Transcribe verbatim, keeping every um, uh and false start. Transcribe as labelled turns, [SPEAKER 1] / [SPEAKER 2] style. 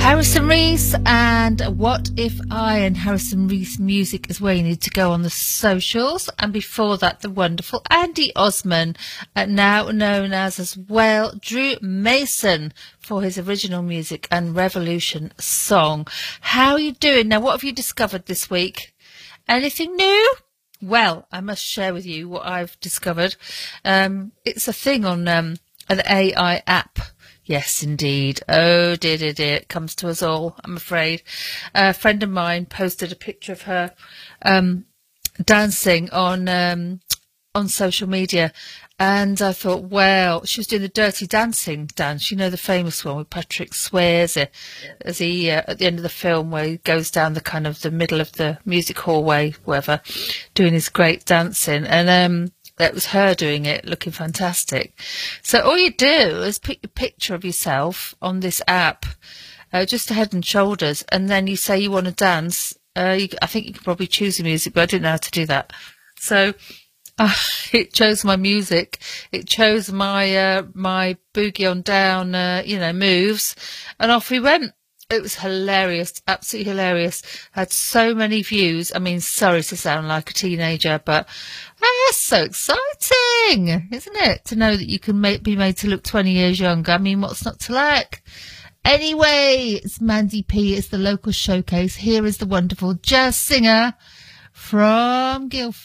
[SPEAKER 1] Harrison Reese and What If I, and Harrison Reese music is where you need to go on the socials. And before that, the wonderful Andy Osman, uh, now known as as well Drew Mason, for his original music and Revolution song. How are you doing? Now, what have you discovered this week? Anything new? Well, I must share with you what I've discovered. Um, it's a thing on um, an A I app. Yes, indeed. Oh, dear, dear, dear. It comes to us all, I'm afraid. A friend of mine posted a picture of her um, dancing on um, on social media. And I thought, well, she was doing the Dirty Dancing dance. You know, the famous one with Patrick Swayze as he, uh, at the end of the film, where he goes down the kind of the middle of the music hallway, whatever, doing his great dancing. And, um, that was her doing it, looking fantastic. So all you do is put your picture of yourself on this app, uh, just a head and shoulders, and then you say you want to dance. Uh, you, I think you can probably choose the music, but I didn't know how to do that. So uh, it chose my music. It chose my uh, my boogie on down, uh, you know, moves, and off we went. It was hilarious, absolutely hilarious. Had so many views. I mean, sorry to sound like a teenager, but ah, that's so exciting, isn't it? To know that you can make, be made to look twenty years younger. I mean, what's not to like? Anyway, it's Mandy P. It's the local showcase. Here is the wonderful jazz singer from Guildford.